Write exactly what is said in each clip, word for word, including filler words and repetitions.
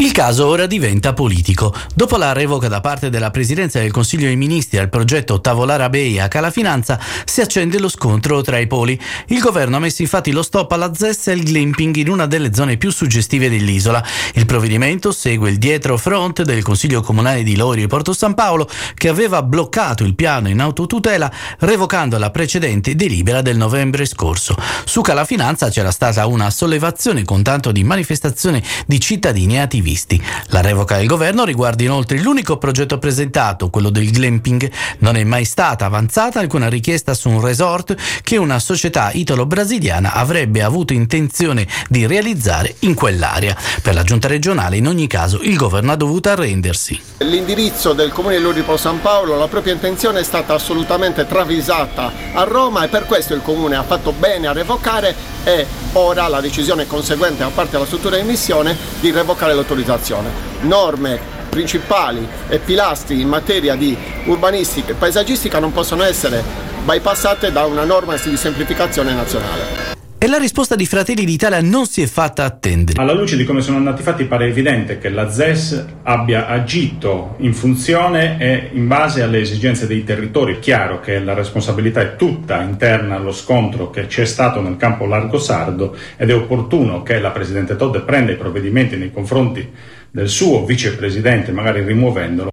Il caso ora diventa politico. Dopo la revoca da parte della Presidenza del Consiglio dei Ministri al progetto Tavolare Bay a Cala Finanza, si accende lo scontro tra i poli. Il governo ha messo infatti lo stop alla Z E S e al glamping in una delle zone più suggestive dell'isola. Il provvedimento segue il dietro front del Consiglio Comunale di Lori e Porto San Paolo, che aveva bloccato il piano in autotutela revocando la precedente delibera del novembre scorso. Su Cala Finanza c'era stata una sollevazione con tanto di manifestazione di cittadini e attivisti. La revoca del governo riguarda inoltre l'unico progetto presentato, quello del glamping. Non è mai stata avanzata alcuna richiesta su un resort che una società italo-brasiliana avrebbe avuto intenzione di realizzare in quell'area. Per la giunta regionale, in ogni caso, il governo ha dovuto arrendersi. L'indirizzo del Comune di Lori e Porto San Paolo, la propria intenzione è stata assolutamente travisata a Roma e per questo il Comune ha fatto bene a revocare e ora la decisione conseguente da parte della struttura di missione di revocare l'autorizzazione. Norme principali e pilastri in materia di urbanistica e paesaggistica non possono essere bypassate da una norma di semplificazione nazionale. E la risposta di Fratelli d'Italia non si è fatta attendere. Alla luce di come sono andati fatti, pare evidente che la Z E S abbia agito in funzione e in base alle esigenze dei territori. È chiaro che la responsabilità è tutta interna allo scontro che c'è stato nel campo largo sardo ed è opportuno che la Presidente Todde prenda i provvedimenti nei confronti del suo vicepresidente, magari rimuovendolo.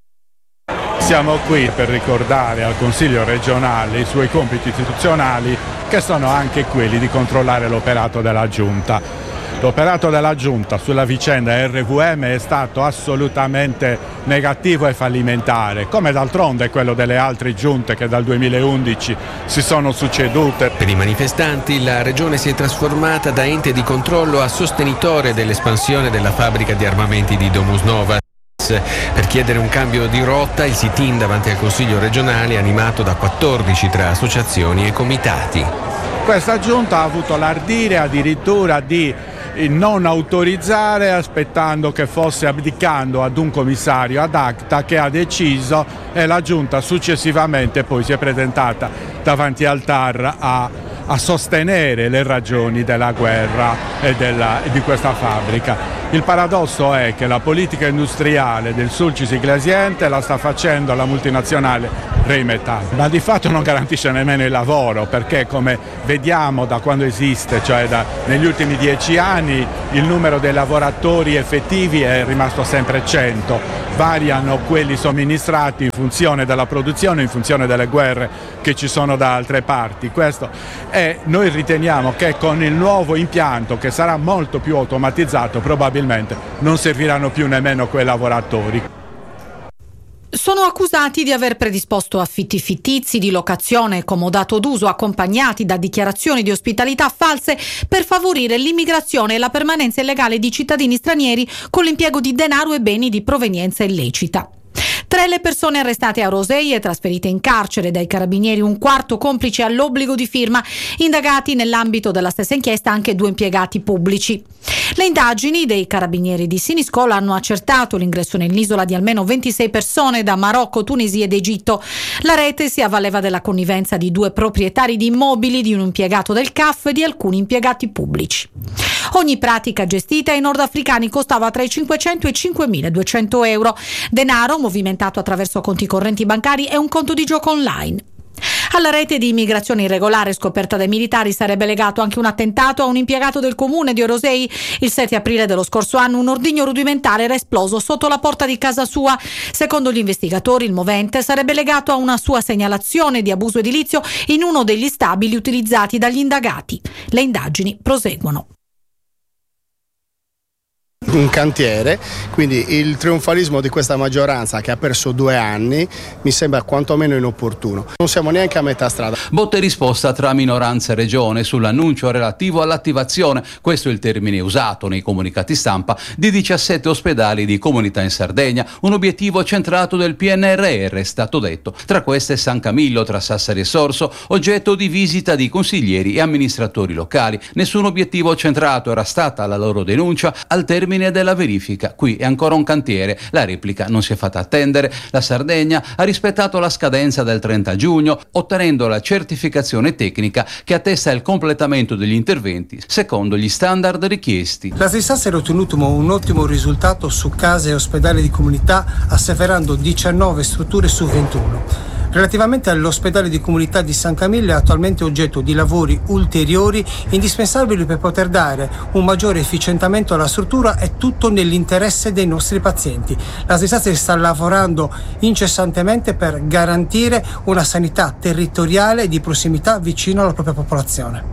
Siamo qui per ricordare al Consiglio regionale i suoi compiti istituzionali, che sono anche quelli di controllare l'operato della Giunta. L'operato della Giunta sulla vicenda R V M è stato assolutamente negativo e fallimentare, come d'altronde quello delle altre giunte che dal duemilaundici si sono succedute. Per i manifestanti la regione si è trasformata da ente di controllo a sostenitore dell'espansione della fabbrica di armamenti di Domus Nova. Per chiedere un cambio di rotta, il sit-in davanti al Consiglio regionale animato da quattordici tra associazioni e comitati. Questa giunta ha avuto l'ardire addirittura di non autorizzare, aspettando che fosse abdicando ad un commissario ad acta che ha deciso, e la giunta successivamente poi si è presentata davanti al T A R a, a sostenere le ragioni della guerra e della, di questa fabbrica. Il paradosso è che la politica industriale del Sulcis Iglesiente la sta facendo la multinazionale Rheinmetall, ma di fatto non garantisce nemmeno il lavoro, perché come vediamo da quando esiste, cioè da, negli ultimi dieci anni, il numero dei lavoratori effettivi è rimasto sempre cento, variano quelli somministrati in funzione della produzione, in funzione delle guerre che ci sono da altre parti. Questo, e noi riteniamo che con il nuovo impianto, che sarà molto più automatizzato, probabilmente non serviranno più nemmeno quei lavoratori. Sono accusati di aver predisposto affitti fittizi di locazione e comodato d'uso accompagnati da dichiarazioni di ospitalità false per favorire l'immigrazione e la permanenza illegale di cittadini stranieri con l'impiego di denaro e beni di provenienza illecita. Tre le persone arrestate a Rosei e trasferite in carcere dai carabinieri, un quarto complice all'obbligo di firma. Indagati nell'ambito della stessa inchiesta anche due impiegati pubblici. Le indagini dei carabinieri di Siniscola hanno accertato l'ingresso nell'isola di almeno ventisei persone da Marocco, Tunisia ed Egitto. La rete si avvaleva della connivenza di due proprietari di immobili, di un impiegato del C A F e di alcuni impiegati pubblici. Ogni pratica gestita ai nordafricani costava tra i cinquecento e i cinquemiladuecento euro. Denaro movimentato attraverso conti correnti bancari e un conto di gioco online. Alla rete di immigrazione irregolare scoperta dai militari sarebbe legato anche un attentato a un impiegato del comune di Orosei. Il sette aprile dello scorso anno un ordigno rudimentale era esploso sotto la porta di casa sua. Secondo gli investigatori il movente sarebbe legato a una sua segnalazione di abuso edilizio in uno degli stabili utilizzati dagli indagati. Le indagini proseguono. Un cantiere, quindi il trionfalismo di questa maggioranza che ha perso due anni mi sembra quantomeno inopportuno. Non siamo neanche a metà strada. Botte e risposta tra minoranza e regione sull'annuncio relativo all'attivazione, questo è il termine usato nei comunicati stampa, di diciassette ospedali di comunità in Sardegna, un obiettivo centrato del P N R R, è stato detto. Tra queste San Camillo, tra Sassari e Sorso, oggetto di visita di consiglieri e amministratori locali. Nessun obiettivo centrato era stata la loro denuncia al termine fine della verifica. Qui è ancora un cantiere, la replica non si è fatta attendere. La Sardegna ha rispettato la scadenza del trenta giugno, ottenendo la certificazione tecnica che attesta il completamento degli interventi secondo gli standard richiesti. La Svizzera ha ottenuto un ottimo risultato su case e ospedali di comunità, asseverando diciannove strutture su ventuno. Relativamente all'ospedale di comunità di San Camillo è attualmente oggetto di lavori ulteriori indispensabili per poter dare un maggiore efficientamento alla struttura e tutto nell'interesse dei nostri pazienti. La Svizzera sta lavorando incessantemente per garantire una sanità territoriale di prossimità vicino alla propria popolazione.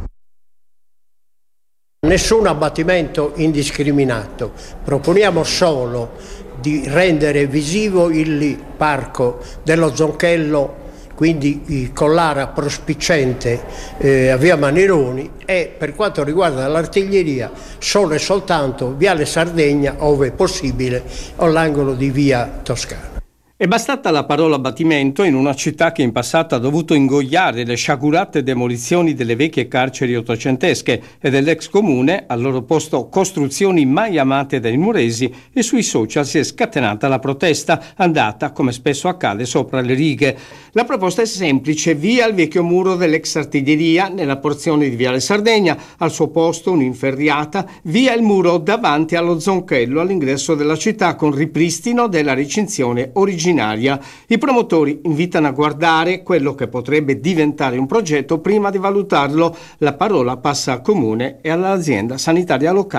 Nessun abbattimento indiscriminato, proponiamo solo di rendere visivo il parco dello Zonchello, quindi Collara Prospicente eh, a via Manironi, e per quanto riguarda l'artiglieria solo e soltanto viale Sardegna ove possibile o l'angolo di via Toscana. È bastata la parola abbattimento in una città che in passato ha dovuto ingoiare le sciagurate demolizioni delle vecchie carceri ottocentesche e dell'ex comune, al loro posto costruzioni mai amate dai muresi, e sui social si è scatenata la protesta, andata, come spesso accade, sopra le righe. La proposta è semplice: via il vecchio muro dell'ex artiglieria nella porzione di viale Sardegna, al suo posto un'inferriata, via il muro davanti allo Zonchello all'ingresso della città con ripristino della recinzione originaria. I promotori invitano a guardare quello che potrebbe diventare un progetto prima di valutarlo. La parola passa al comune e all'azienda sanitaria locale.